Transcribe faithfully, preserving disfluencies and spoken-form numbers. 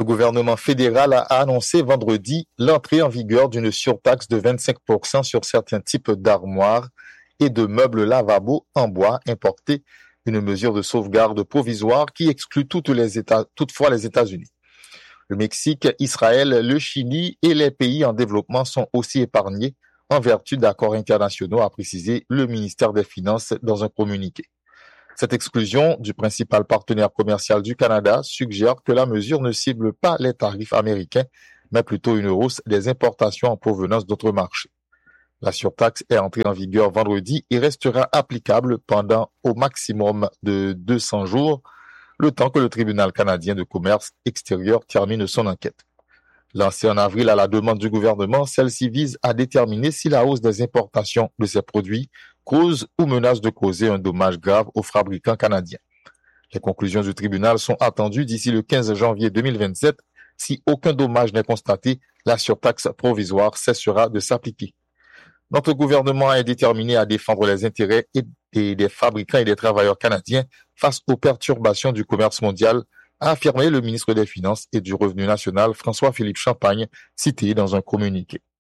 Le gouvernement fédéral a annoncé vendredi l'entrée en vigueur d'une surtaxe de vingt-cinq pour cent sur certains types d'armoires et de meubles lavabo en bois importés, une mesure de sauvegarde provisoire qui exclut toutes les États, toutefois les États-Unis. Le Mexique, Israël, le Chili et les pays en développement sont aussi épargnés en vertu d'accords internationaux, a précisé le ministère des Finances dans un communiqué. Cette exclusion du principal partenaire commercial du Canada suggère que la mesure ne cible pas les tarifs américains, mais plutôt une hausse des importations en provenance d'autres marchés. La surtaxe est entrée en vigueur vendredi et restera applicable pendant au maximum de deux cents jours, le temps que le tribunal canadien de commerce extérieur termine son enquête. Lancée en avril à la demande du gouvernement, celle-ci vise à déterminer si la hausse des importations de ces produits cause ou menace de causer un dommage grave aux fabricants canadiens. Les conclusions du tribunal sont attendues d'ici le quinze janvier deux mille vingt-sept. Si aucun dommage n'est constaté, la surtaxe provisoire cessera de s'appliquer. Notre gouvernement est déterminé à défendre les intérêts des fabricants et des travailleurs canadiens face aux perturbations du commerce mondial, a affirmé le ministre des Finances et du Revenu national François-Philippe Champagne, cité dans un communiqué.